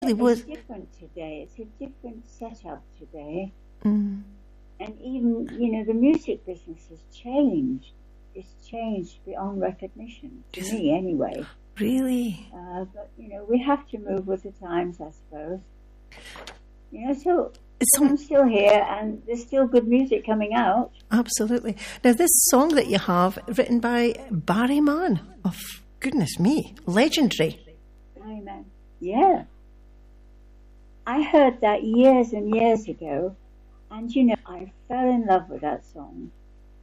really was. It's different today. It's a different setup today. Mm. And even, the music business has changed. It's changed beyond recognition, to me anyway. Really? But, we have to move with the times, I suppose. So I'm still here, and there's still good music coming out. Absolutely. Now, this song that you have, written by Barry Mann, of goodness me, legendary. Amen. Yeah. I heard that years and years ago, and I fell in love with that song.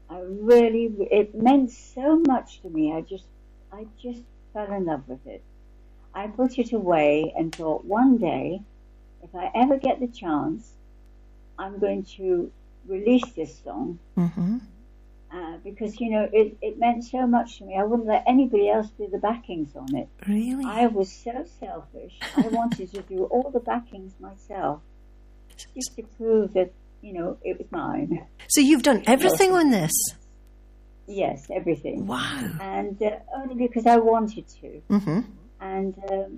It meant so much to me. I just fell in love with it. I put it away and thought, one day, if I ever get the chance, I'm going to release this song. Mm-hmm. Because, it meant so much to me. I wouldn't let anybody else do the backings on it. Really? I was so selfish. I wanted to do all the backings myself, just to prove that, it was mine. So you've done everything on this? Yes, everything. Wow. And only because I wanted to. Mm-hmm. And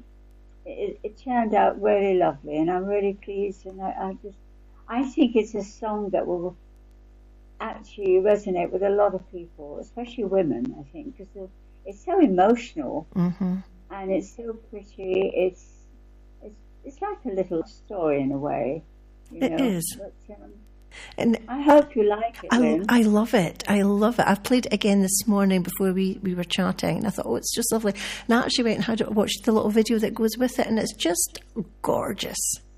it turned out really lovely, and I'm really pleased. And I think it's a song that will actually resonate with a lot of people, especially women, I think, because it's so emotional, mm-hmm. and it's so pretty. It's like a little story in a way. It is. But, and I hope you like it, Lynn. I love it. I love it. I've played it again this morning before we were chatting, and I thought, it's just lovely. And I actually went and watched the little video that goes with it, and it's just gorgeous.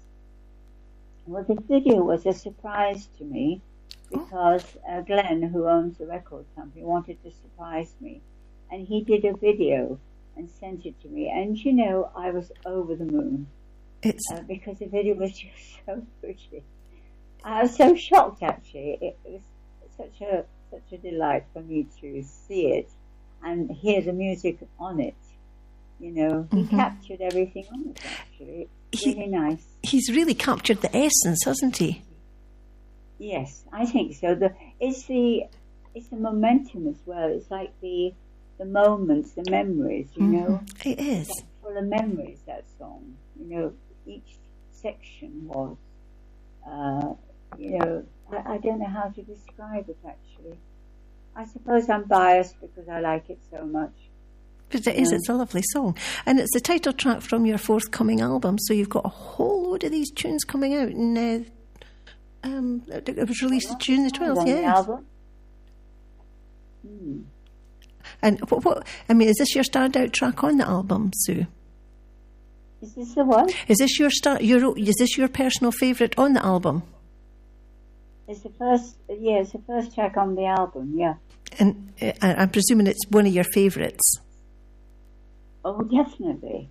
Well, the video was a surprise to me because Glenn, who owns the record company, wanted to surprise me. And he did a video and sent it to me. And, I was over the moon. Because the video was just so pretty. I was so shocked, actually. It was such a delight for me to see it and hear the music on it. He mm-hmm. captured everything on it, actually. It's really nice. He's really captured the essence, hasn't he? Yes, I think so. It's the momentum as well. It's like the moments, the memories, Mm-hmm. It is. It's full of memories, that song. Each section was, I don't know how to describe it, actually. I suppose I'm biased because I like it so much. But it is, it's a lovely song. And it's the title track from your forthcoming album, so you've got a whole load of these tunes coming out. And it was released June the 12th, yes. The album. And is this your standout track on the album, Sue? Is this the one? Is this your personal favourite on the album? It's the first track on the album, yeah. And I'm presuming it's one of your favourites. Oh, definitely.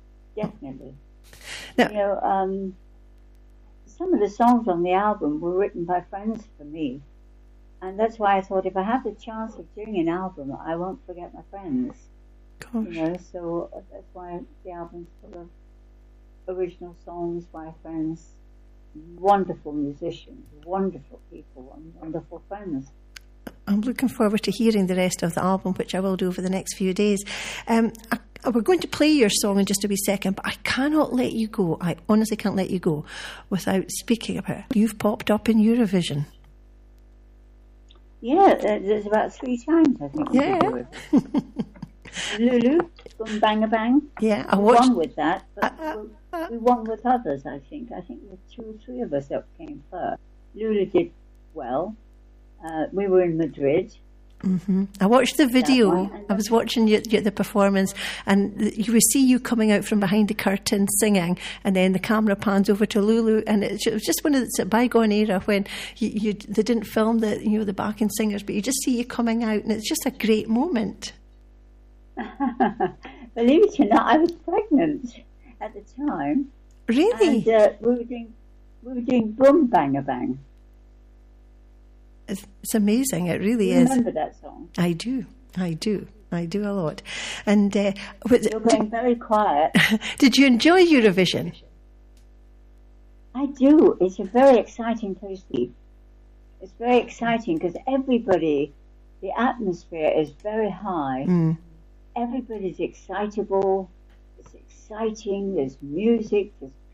Now, some of the songs on the album were written by friends for me. And that's why I thought, if I have the chance of doing an album, I won't forget my friends. Gosh. So that's why the album's full of original songs by friends, wonderful musicians, wonderful people, and wonderful friends. I'm looking forward to hearing the rest of the album, which I will do over the next few days. We're going to play your song in just a wee second, but I cannot let you go. I honestly can't let you go without speaking about it. You've popped up in Eurovision. Yeah, there's about 3 times, I think. Yeah. Lulu, Boom Bang a Bang. Yeah, we won with that, but we won with others, I think. I think there were 2 or 3 of us that came first. Lulu did well. We were in Madrid. Mm-hmm. I watched the video. I was watching the performance, and you would see you coming out from behind the curtain singing, and then the camera pans over to Lulu, and it was just one of the bygone era when they didn't film the backing singers, but you just see you coming out, and it's just a great moment. Believe it or not, I was pregnant at the time. Really? And we were doing Boom Bang a Bang. It's amazing. It really is. Remember that song? I do a lot. And you're going very quiet. Did you enjoy Eurovision? I do. It's a very exciting place to be. It's very exciting because everybody, the atmosphere is very high. Everybody's excitable. It's exciting. There's music. There's